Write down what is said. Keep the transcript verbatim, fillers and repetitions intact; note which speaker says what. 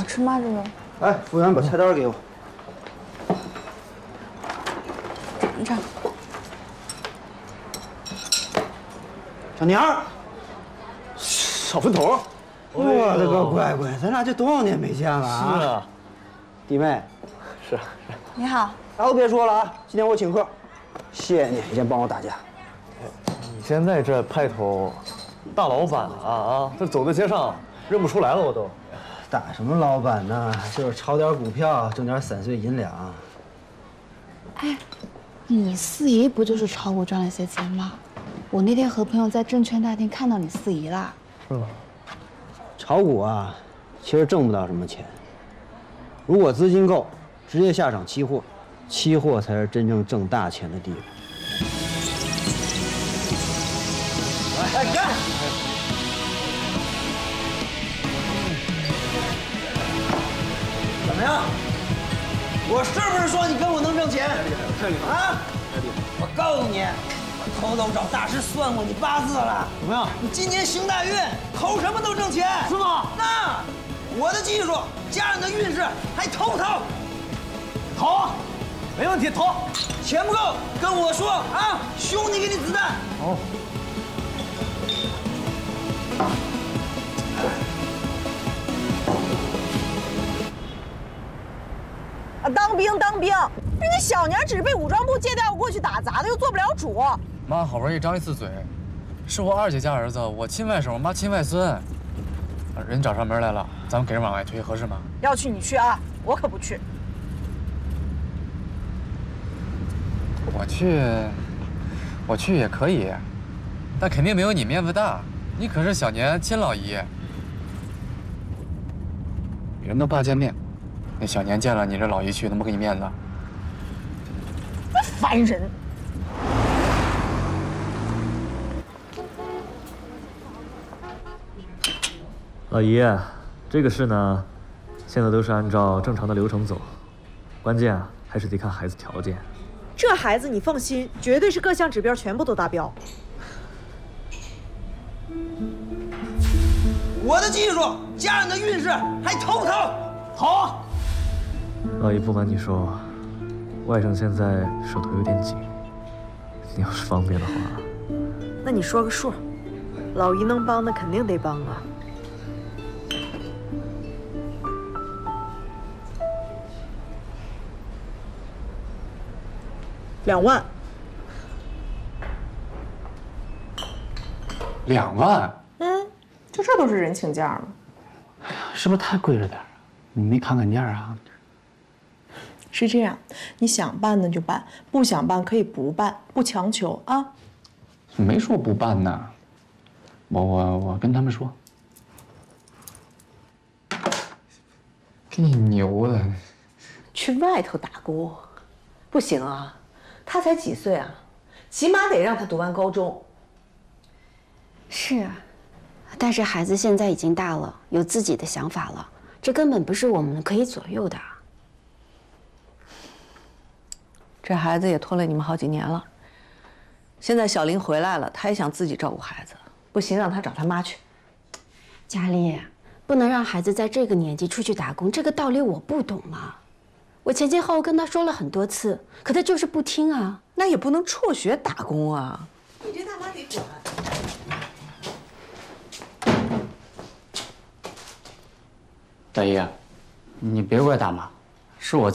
Speaker 1: 好吃吗？这个？
Speaker 2: 哎，服务员，把菜单给我。
Speaker 1: 尝尝。
Speaker 2: 小娘，
Speaker 3: 小分头。
Speaker 2: 我的个乖乖，咱俩这多少年没见了啊！
Speaker 3: 是啊，
Speaker 2: 弟妹，
Speaker 3: 是。
Speaker 1: 你好。
Speaker 2: 啥都别说了啊，今天我请客，谢谢你，你先帮我打架。
Speaker 3: 你现在这派头，大老板了啊啊！这走在街上认不出来了，我都。
Speaker 2: 打什么老板呢？就是炒点股票，挣点散碎银两。
Speaker 1: 哎，你四姨不就是炒股赚了些钱吗？我那天和朋友在证券大厅看到你四姨啦。
Speaker 3: 是吗？
Speaker 2: 炒股啊，其实挣不到什么钱。如果资金够，直接下场期货，期货才是真正挣大钱的地方。来干！怎么样？我是不是说你跟我能挣钱？
Speaker 3: 太厉害！
Speaker 2: 啊！我告诉你，我偷偷找大师算过你八字了。
Speaker 3: 怎么样？
Speaker 2: 你今年行大运，投什么都挣钱，
Speaker 3: 是吗？
Speaker 2: 那我的技术加上你的运势，还投不投？
Speaker 3: 投啊，没问题，投。
Speaker 2: 钱不够跟我说啊，兄弟给你子弹。
Speaker 3: 好。
Speaker 4: 啊，当兵当兵，人家小娘只是被武装部借调过去打杂的，又做不了主。
Speaker 5: 妈好不容易张一次嘴，是我二姐家儿子，我亲外甥，我妈亲外孙。人找上门来了，咱们给人往外推，合适吗？
Speaker 4: 要去你去啊，我可不去。
Speaker 5: 我去，我去也可以，但肯定没有你面子大。你可是小年亲老姨，人都怕见面。那小年见了你这老姨去，能不给你面子？
Speaker 4: 烦人！
Speaker 3: 老姨，这个事呢，现在都是按照正常的流程走，关键啊还是得看孩子条件。
Speaker 4: 这孩子你放心，绝对是各项指标全部都达标。
Speaker 2: 我的技术加上你的运势，还投不投？投！
Speaker 3: 老姨，不瞒你说，外甥现在手头有点紧，你要是方便的话，
Speaker 4: 那你说个数，老姨能帮的肯定得帮啊。两万。
Speaker 5: 两万？
Speaker 6: 嗯，就这都是人情价了。
Speaker 7: 哎呀，是不是太贵了点？你没砍砍价啊？
Speaker 6: 是这样，你想办呢就办，不想办可以不办，不强求啊。
Speaker 7: 没说不办呢，我我我跟他们说。
Speaker 5: 给你牛的！
Speaker 8: 去外头打工，不行啊，他才几岁啊，起码得让他读完高中。
Speaker 9: 是啊，但是孩子现在已经大了，有自己的想法了，这根本不是我们可以左右的。
Speaker 8: 这孩子也拖累你们好几年了，现在小林回来了，他也想自己照顾孩子，不行让他找他妈去。
Speaker 9: 佳丽，不能让孩子在这个年纪出去打工，这个道理我不懂吗？我前前后后跟他说了很多次，可他就是不听啊。
Speaker 8: 那也不能辍学打工啊！你这大妈得管。
Speaker 7: 大姨，你别怪大妈，是我。